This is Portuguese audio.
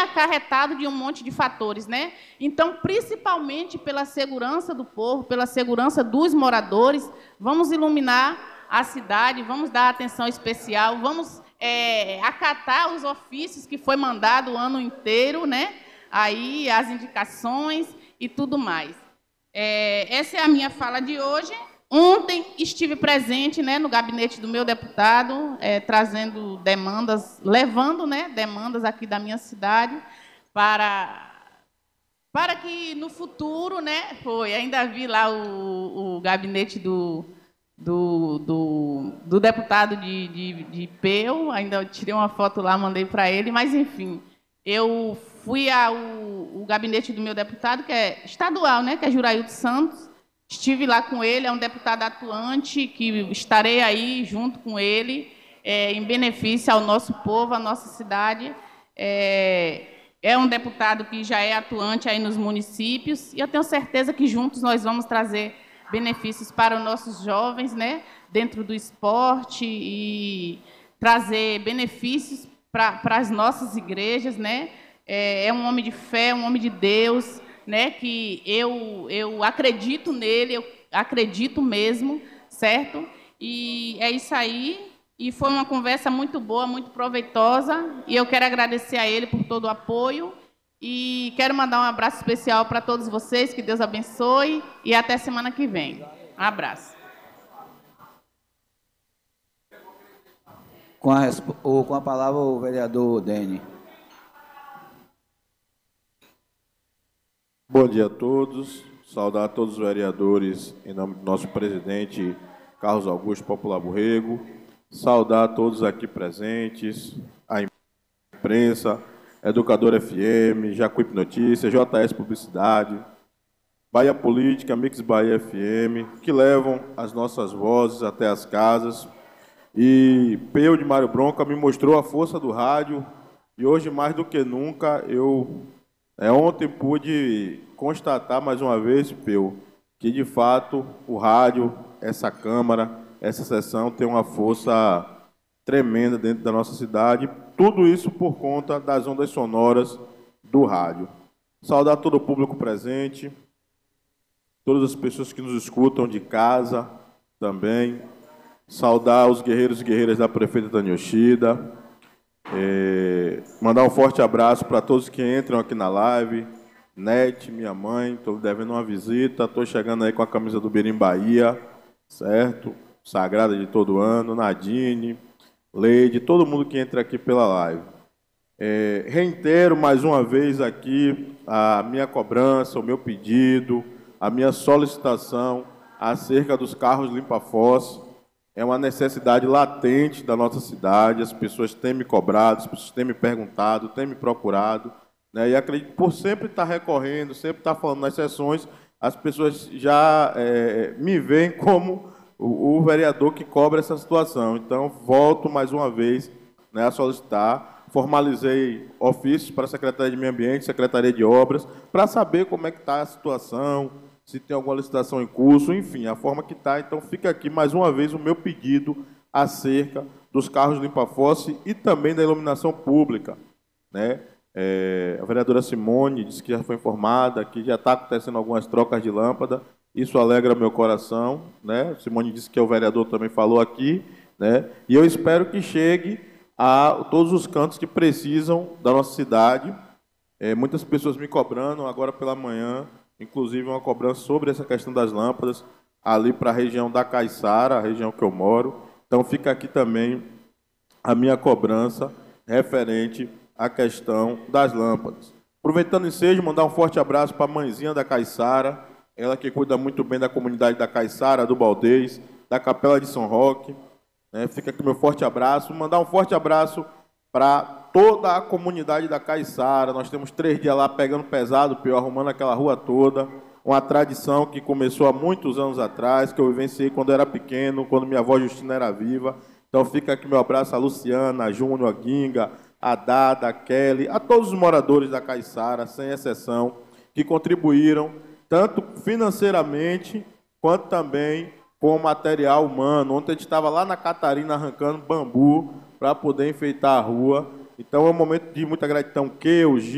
acarretado de um monte de fatores, né? Então, principalmente pela segurança do povo, pela segurança dos moradores, vamos iluminar a cidade, vamos dar atenção especial, vamos acatar os ofícios que foi mandado o ano inteiro, né? Aí as indicações e tudo mais. Essa é a minha fala de hoje. Ontem estive presente, né, no gabinete do meu deputado, trazendo demandas, levando, né, demandas aqui da minha cidade para que no futuro, né, ainda vi lá o gabinete do deputado de Peu, ainda tirei uma foto lá, mandei para ele, mas, enfim, eu fui ao gabinete do meu deputado, que é estadual, né, que é Juraildo Santos. Estive lá com ele, é um deputado atuante, que estarei aí junto com ele, em benefício ao nosso povo, à nossa cidade. É um deputado que já é atuante aí nos municípios, e eu tenho certeza que juntos nós vamos trazer benefícios para os nossos jovens, né, dentro do esporte, e trazer benefícios para as nossas igrejas, né? É um homem de fé, um homem de Deus, né, que eu acredito nele, eu acredito mesmo, certo? E é isso aí, e foi uma conversa muito boa, muito proveitosa, e eu quero agradecer a ele por todo o apoio, e quero mandar um abraço especial para todos vocês, que Deus abençoe, e até semana que vem. Um abraço. Com a palavra, o vereador Dene. Bom dia a todos. Saudar a todos os vereadores em nome do nosso presidente Carlos Augusto Popular Borrego. Saudar a todos aqui presentes, a imprensa, Educador FM, Jacuípe Notícias, JS Publicidade, Bahia Política, Mix Bahia FM, que levam as nossas vozes até as casas. E Peu de Mário Bronca me mostrou a força do rádio, e hoje, mais do que nunca, ontem pude constatar mais uma vez, Peu, que de fato o rádio, essa Câmara, essa sessão tem uma força tremenda dentro da nossa cidade, tudo isso por conta das ondas sonoras do rádio. Saudar todo o público presente, todas as pessoas que nos escutam de casa também, saudar os guerreiros e guerreiras da prefeita Dani Yoshida, mandar um forte abraço para todos que entram aqui na live. Nete, minha mãe, estou devendo uma visita, estou chegando aí com a camisa do Birim Bahia, certo? Sagrada de todo ano, Nadine, Leide, todo mundo que entra aqui pela live. Reitero mais uma vez aqui a minha cobrança, o meu pedido, a minha solicitação acerca dos carros limpa-fossa. É uma necessidade latente da nossa cidade, as pessoas têm me cobrado, as pessoas têm me perguntado, têm me procurado, né? E acredito que por sempre estar recorrendo, sempre estar falando nas sessões, as pessoas já me veem como o vereador que cobra essa situação. Então, volto mais uma vez, né, a solicitar, formalizei ofícios para a Secretaria de Meio Ambiente, Secretaria de Obras, para saber como é que está a situação, se tem alguma licitação em curso, enfim, a forma que está. Então, fica aqui mais uma vez o meu pedido acerca dos carros limpa-fossa e também da iluminação pública, né? A vereadora Simone disse que já foi informada, que já está acontecendo algumas trocas de lâmpada, isso alegra meu coração, né? Simone disse que o vereador também falou aqui, né? E eu espero que chegue a todos os cantos que precisam da nossa cidade. Muitas pessoas me cobrando agora pela manhã, inclusive uma cobrança sobre essa questão das lâmpadas, ali para a região da Caiçara, a região que eu moro. Então, fica aqui também a minha cobrança referente à questão das lâmpadas. Aproveitando o ensejo, mandar um forte abraço para a mãezinha da Caiçara, ela que cuida muito bem da comunidade da Caiçara, do Baldez, da Capela de São Roque. Fica aqui meu forte abraço. Mandar um forte abraço para toda a comunidade da Caiçara. Nós temos 3 dias lá pegando pesado, arrumando aquela rua toda. Uma tradição que começou há muitos anos atrás, que eu vivenciei quando eu era pequeno, quando minha avó Justina era viva. Então fica aqui meu abraço a Luciana, a Júnior, a Ginga, a Dada, a Kelly, a todos os moradores da Caiçara, sem exceção, que contribuíram tanto financeiramente quanto também com o material humano. Ontem a gente estava lá na Catarina arrancando bambu para poder enfeitar a rua. Então é um momento de muita gratidão que eu,